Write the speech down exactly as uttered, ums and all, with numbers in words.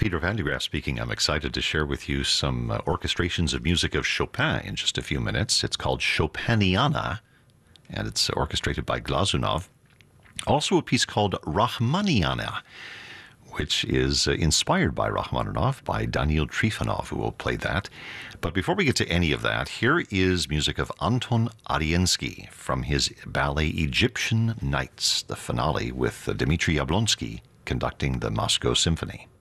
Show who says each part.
Speaker 1: Peter Van de Graaff speaking. I'm excited to share with you some uh, orchestrations of music of Chopin in just a few minutes. It's called Chopiniana, and it's orchestrated by Glazunov. Also a piece called Rachmaniniana, which is uh, inspired by Rachmaninoff, by Daniil Trifonov, who will play that. But before we get to any of that, here is music of Anton Ariensky from his ballet Egyptian Nights, the finale with uh, Dmitry Yablonsky conducting the Moscow Symphony.